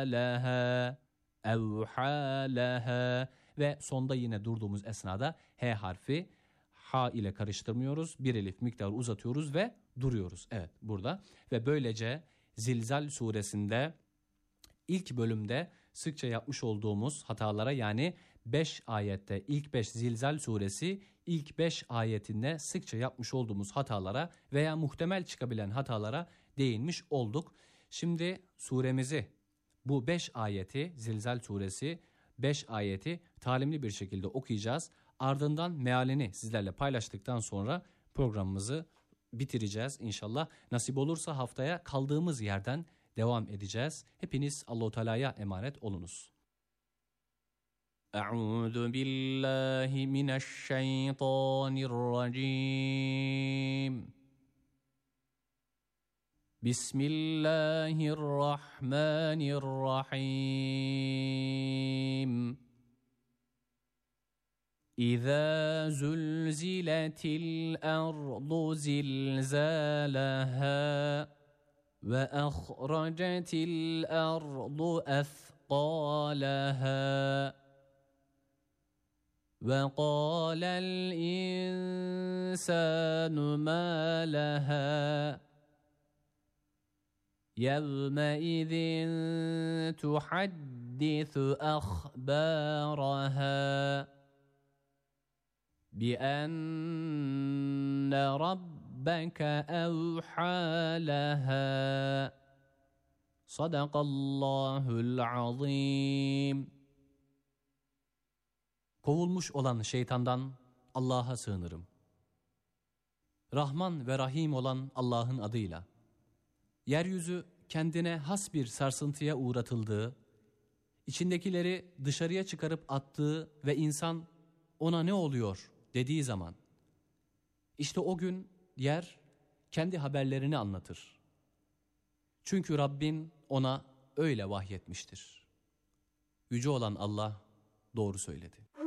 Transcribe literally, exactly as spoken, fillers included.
leha, evha leha ve sonda yine durduğumuz esnada H harfi H ile karıştırmıyoruz. Bir elif miktarı uzatıyoruz ve duruyoruz. Evet, burada ve böylece Zilzal suresinde ilk bölümde sıkça yapmış olduğumuz hatalara, yani beş ayette, ilk beş Zilzal suresi ilk beş ayetinde sıkça yapmış olduğumuz hatalara veya muhtemel çıkabilen hatalara değinmiş olduk. Şimdi suremizi, bu beş ayeti, Zilzal suresi beş ayeti talimli bir şekilde okuyacağız. Ardından mealini sizlerle paylaştıktan sonra programımızı bitireceğiz inşallah. Nasip olursa haftaya kaldığımız yerden devam edeceğiz. Hepiniz Allah-u Teala'ya emanet olunuz. Euzu billahi mineşşeytanirracim. Bismillahirrahmanirrahim. İzâ zulziletil ardu zilzâlehâ ve ahracetil ardu ethqâlehâ ve qâlel insânu mâ lehâ yevmeizin tuhaddisu akhbârahâ bi'enne rabbeke evhâ lehâ. Sadakallahul azim. Kovulmuş olan şeytandan Allah'a sığınırım. Rahman ve Rahim olan Allah'ın adıyla. Yeryüzü kendine has bir sarsıntıya uğratıldığı, içindekileri dışarıya çıkarıp attığı ve insan ona ne oluyor dediği zaman, işte o gün yer kendi haberlerini anlatır. Çünkü Rabbin ona öyle vahyetmiştir. Yüce olan Allah doğru söyledi.